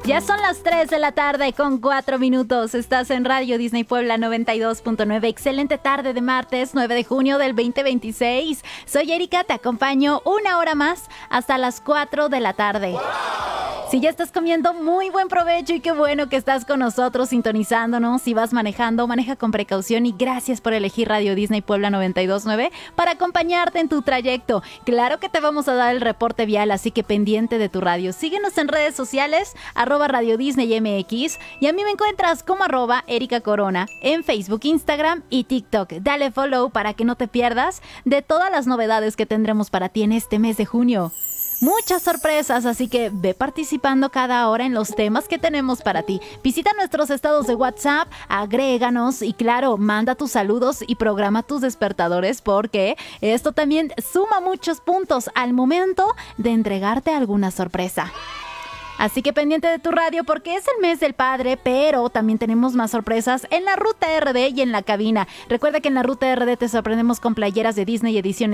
Ya son las 3 de la tarde con 4 minutos. Estás en Radio Disney Puebla 92.9. Excelente tarde de martes 9 de junio del 2026. Soy Erika, te acompaño una hora más hasta las 4 de la tarde. ¡Wow! Si ya estás comiendo, muy buen provecho y qué bueno que estás con nosotros sintonizándonos. Si vas manejando, maneja con precaución y gracias por elegir Radio Disney Puebla 92.9 para acompañarte en tu trayecto. Claro que te vamos a dar el reporte vial, así que pendiente de tu radio. Síguenos en redes sociales, @Radio Disney MX, y a mí me encuentras como @Erika Corona en Facebook, Instagram y TikTok. Dale follow para que no te pierdas de todas las novedades que tendremos para ti en este mes de junio. Muchas sorpresas, así que ve participando cada hora en los temas que tenemos para ti. Visita nuestros estados de WhatsApp, agréganos y claro, manda tus saludos y programa tus despertadores porque esto también suma muchos puntos al momento de entregarte alguna sorpresa. Así que pendiente de tu radio porque es el mes del padre, pero también tenemos más sorpresas en la Ruta RD y en la cabina. Recuerda que en la Ruta RD te sorprendemos con playeras de Disney Edición